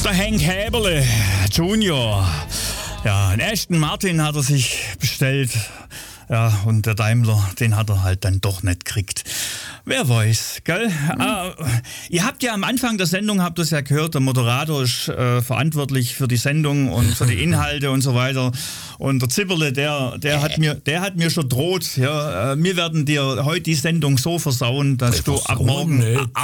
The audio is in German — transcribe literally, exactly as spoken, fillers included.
Der Hank Häberle Junior. Ja, einen Aston Martin hat er sich bestellt. Ja, und der Daimler, den hat er halt dann doch nicht gekriegt. Wer weiß, gell? Mhm. Äh, ihr habt ja am Anfang der Sendung, habt ihr es ja gehört, der Moderator ist äh, verantwortlich für die Sendung und für die Inhalte und so weiter. Und der Zipperle, der, der, hat, mir, der hat mir schon droht, ja, äh, wir werden dir heute die Sendung so versauen, dass Ey, du versauen, ab morgen... nee.